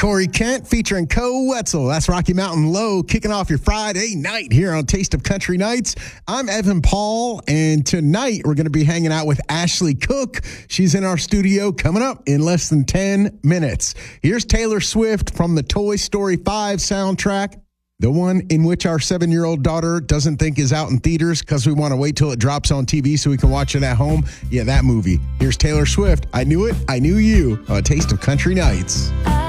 Corey Kent featuring Co Wetzel. That's Rocky Mountain Low kicking off your Friday night here on Taste of Country Nights. I'm Evan Paul, and tonight we're going to be hanging out with Ashley Cook. She's in our studio coming up in less than 10 minutes. Here's Taylor Swift from the Toy Story 5 soundtrack. The one in which our 7-year-old daughter doesn't think is out in theaters because we want to wait till it drops on TV so we can watch it at home. Yeah, that movie. Here's Taylor Swift. I Knew It, I Knew You on Taste of Country Nights.